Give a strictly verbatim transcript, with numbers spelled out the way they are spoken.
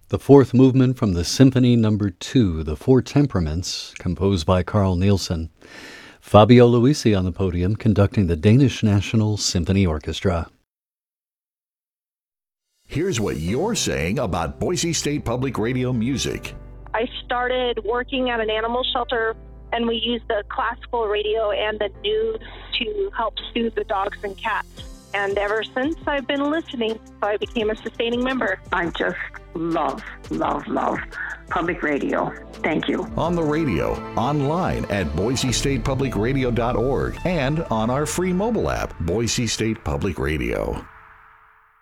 The fourth movement from the Symphony Number Two, The Four Temperaments, composed by Carl Nielsen. Fabio Luisi on the podium conducting the Danish National Symphony Orchestra. Here's what you're saying about Boise State Public Radio music. I started working at an animal shelter, and we used the classical radio and the news to help soothe the dogs and cats. And ever since, I've been listening, so I became a sustaining member. I just love, love, love public radio. Thank you. On the radio, online at boise state public radio dot org, and on our free mobile app, Boise State Public Radio.